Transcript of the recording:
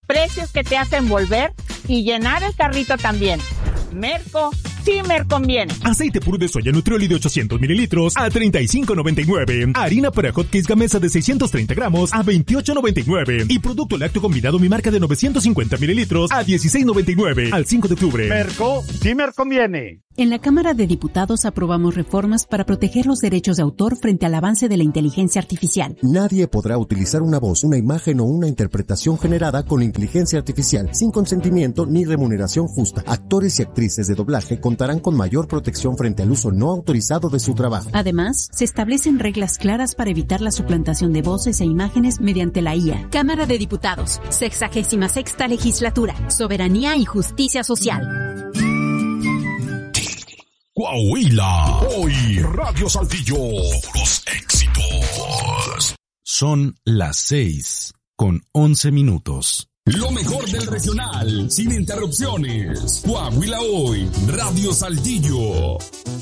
precios que te hacen volver y llenar el carrito también. Merco, sí me conviene. Aceite puro de soya Nutrioli de 800 mililitros a $35.99. Harina para hotcakes Gamesa de 630 gramos a $28.99. Y producto lácteo combinado Mi Marca de 950 mililitros a $16.99. Al 5 de octubre. Merco, sí me conviene. En la Cámara de Diputados aprobamos reformas para proteger los derechos de autor frente al avance de la inteligencia artificial. Nadie podrá utilizar una voz, una imagen o una interpretación generada con inteligencia artificial sin consentimiento ni remuneración justa. Actores y actrices de doblaje contarán con mayor protección frente al uso no autorizado de su trabajo. Además, se establecen reglas claras para evitar la suplantación de voces e imágenes mediante la IA. Cámara de Diputados, 66ª Legislatura, Soberanía y Justicia Social. Coahuila, hoy Radio Saltillo, los éxitos. Son las 6:11. Lo mejor del regional, sin interrupciones. Coahuila hoy, Radio Saltillo.